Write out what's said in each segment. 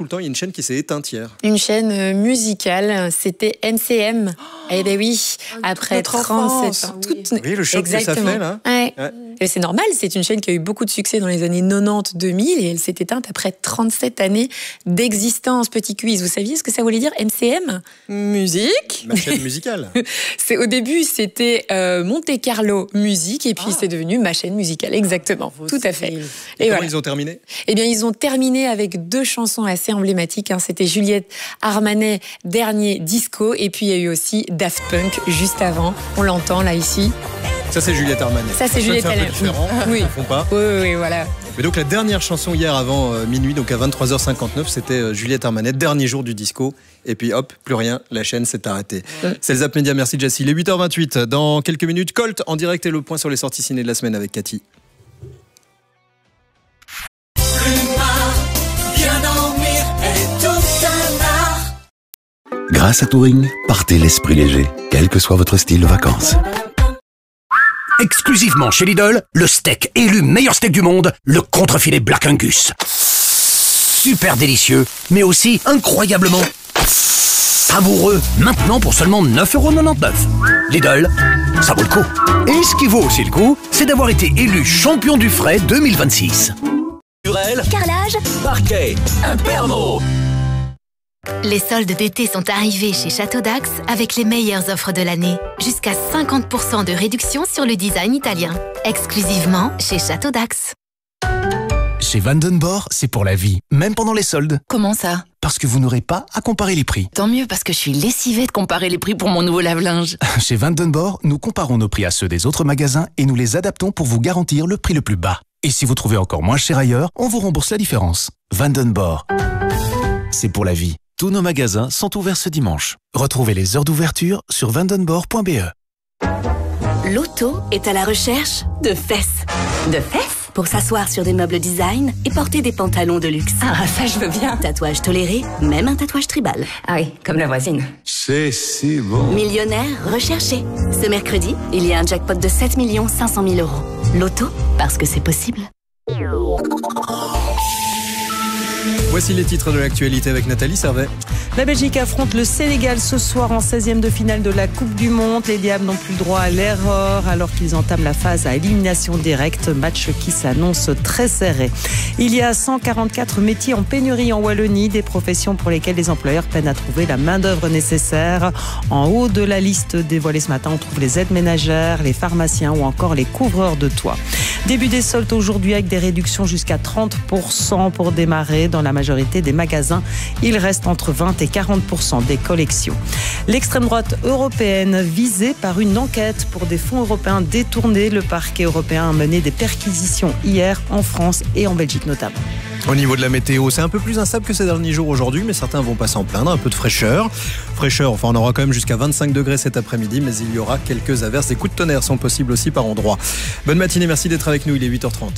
temps, il y a une chaîne qui s'est éteinte hier. Une chaîne musicale, c'était MCM. Eh bien oui, après 37 ans. Oui, le choc que ça fait là. Ouais. Et c'est normal, c'est une chaîne qui a eu beaucoup de succès dans les années 90-2000 et elle s'est éteinte après 37 années d'existence. Petit quiz, vous saviez ce que ça voulait dire MCM? Musique. Ma chaîne musicale. Au début, c'était Monte Carlo Musique et puis c'est devenu ma chaîne musicale, exactement. Tout à fait. Et comment ils ont terminé? Eh bien, ils ont terminé avec 2 chansons assez emblématiques. C'était Juliette Armanet, Dernier Disco, et puis il y a eu aussi Daft Punk juste avant. On l'entend là ici. Ça c'est Juliette Armanet. Ça c'est Juliette Armanet. C'est un peu différent. Oui. Ils font pas. Oui, voilà. Mais donc la dernière chanson hier avant minuit, donc à 23h59, c'était Juliette Armanet, dernier jour du disco. Et puis hop, plus rien, la chaîne s'est arrêtée. C'est le Zap Média, merci Jessie. Il est 8h28. Dans quelques minutes, Colt en direct et le point sur les sorties ciné de la semaine avec Cathy. Grâce à Touring, partez l'esprit léger, quel que soit votre style de vacances. Exclusivement chez Lidl, le steak élu meilleur steak du monde, le contrefilet Black Angus. Super délicieux, mais aussi incroyablement savoureux. Maintenant pour seulement 9,99 €. Lidl, ça vaut le coup. Et ce qui vaut aussi le coup, c'est d'avoir été élu champion du frais 2026. Durel, carrelage, parquet, Imperno. Les soldes d'été sont arrivés chez Château d'Ax avec les meilleures offres de l'année. Jusqu'à 50% de réduction sur le design italien. Exclusivement chez Château d'Ax. Chez Vandenborg, c'est pour la vie, même pendant les soldes. Comment ça? Parce que vous n'aurez pas à comparer les prix. Tant mieux, parce que je suis lessivée de comparer les prix pour mon nouveau lave-linge. Chez Vandenborg, nous comparons nos prix à ceux des autres magasins et nous les adaptons pour vous garantir le prix le plus bas. Et si vous trouvez encore moins cher ailleurs, on vous rembourse la différence. Vandenborg, c'est pour la vie. Tous nos magasins sont ouverts ce dimanche. Retrouvez les heures d'ouverture sur vandenborg.be. L'auto est à la recherche de fesses. De fesses? Pour s'asseoir sur des meubles design et porter des pantalons de luxe. Ah, ça je veux bien. Tatouage toléré, même un tatouage tribal. Ah oui, comme la voisine. C'est si bon. Millionnaire recherché. Ce mercredi, il y a un jackpot de 7 500 000 €. L'auto, parce que c'est possible. Voici les titres de l'actualité avec Nathalie Servet. La Belgique affronte le Sénégal ce soir en 16e de finale de la Coupe du Monde. Les Diables n'ont plus le droit à l'erreur alors qu'ils entament la phase à élimination directe. Match qui s'annonce très serré. Il y a 144 métiers en pénurie en Wallonie, des professions pour lesquelles les employeurs peinent à trouver la main-d'œuvre nécessaire. En haut de la liste dévoilée ce matin, on trouve les aides ménagères, les pharmaciens ou encore les couvreurs de toit. Début des soldes aujourd'hui avec des réductions jusqu'à 30% pour démarrer. Dans la majorité des magasins, il reste entre 20 et 40% des collections. L'extrême droite européenne visée par une enquête pour des fonds européens détournés. Le parquet européen a mené des perquisitions hier en France et en Belgique notamment. Au niveau de la météo, c'est un peu plus instable que ces derniers jours aujourd'hui, mais certains vont pas s'en plaindre. Un peu de fraîcheur. Enfin on aura quand même jusqu'à 25 degrés cet après-midi, mais il y aura quelques averses. Des coups de tonnerre sont possibles aussi par endroits. Bonne matinée, merci d'être avec nous, il est 8h30.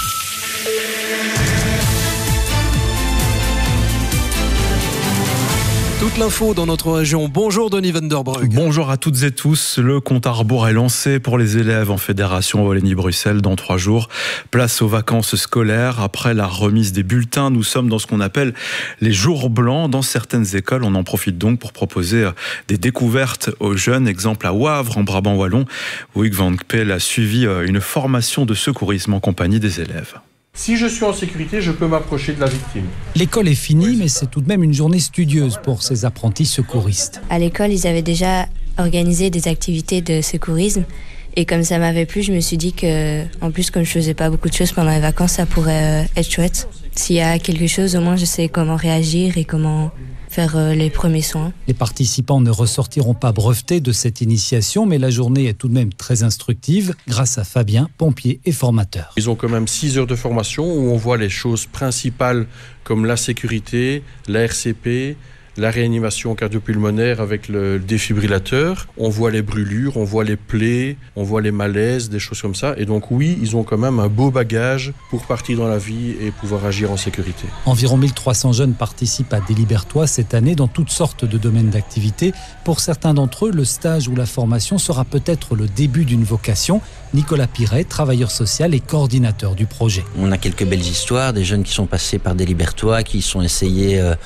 Toute l'info dans notre région. Bonjour Denis Vanderbrugge. Bonjour à toutes et tous. Le compte à rebours est lancé pour les élèves en fédération Wallonie-Bruxelles dans 3 jours. Place aux vacances scolaires. Après la remise des bulletins, nous sommes dans ce qu'on appelle les jours blancs. Dans certaines écoles, on en profite donc pour proposer des découvertes aux jeunes. Exemple à Wavre, en Brabant wallon, où Hugues Van Kpel a suivi une formation de secourisme en compagnie des élèves. Si je suis en sécurité, je peux m'approcher de la victime. L'école est finie, mais c'est tout de même une journée studieuse pour ces apprentis secouristes. À l'école, ils avaient déjà organisé des activités de secourisme. Et comme ça m'avait plu, je me suis dit que, en plus, comme je faisais pas beaucoup de choses pendant les vacances, ça pourrait être chouette. S'il y a quelque chose, au moins, je sais comment réagir et comment faire les premiers soins. Les participants ne ressortiront pas brevetés de cette initiation, mais la journée est tout de même très instructive grâce à Fabien, pompier et formateur. Ils ont quand même 6 heures de formation où on voit les choses principales comme la sécurité, la RCP, la réanimation cardio-pulmonaire avec le défibrillateur. On voit les brûlures, on voit les plaies, on voit les malaises, des choses comme ça. Et donc oui, ils ont quand même un beau bagage pour partir dans la vie et pouvoir agir en sécurité. Environ 1300 jeunes participent à Délibertois cette année dans toutes sortes de domaines d'activité. Pour certains d'entre eux, le stage ou la formation sera peut-être le début d'une vocation. Nicolas Piret, travailleur social et coordinateur du projet. On a quelques belles histoires, des jeunes qui sont passés par Délibertois, qui sont essayés